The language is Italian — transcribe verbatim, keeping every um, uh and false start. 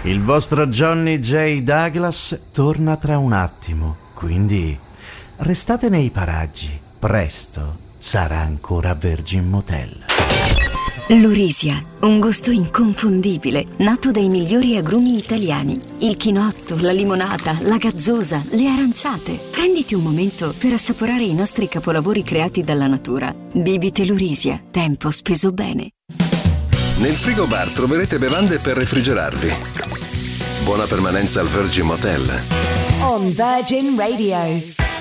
Il vostro Johnny J. Douglas torna tra un attimo, quindi restate nei paraggi. Presto sarà ancora Virgin Motel. Lurisia, un gusto inconfondibile, nato dai migliori agrumi italiani. Il chinotto, la limonata, la gazzosa, le aranciate. Prenditi un momento per assaporare i nostri capolavori creati dalla natura. Bibite Lurisia, tempo speso bene. Nel Frigobar troverete bevande per refrigerarvi. Buona permanenza al Virgin Motel. On Virgin Radio.